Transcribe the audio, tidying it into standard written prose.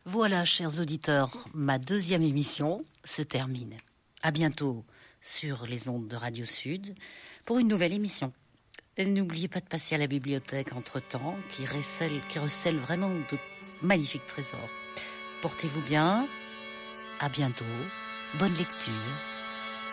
Voilà, chers auditeurs, ma deuxième émission se termine. À bientôt sur les ondes de Radio Sud pour une nouvelle émission. Et n'oubliez pas de passer à la bibliothèque entre-temps, qui recèle vraiment de magnifiques trésors. Portez-vous bien, à bientôt, bonne lecture.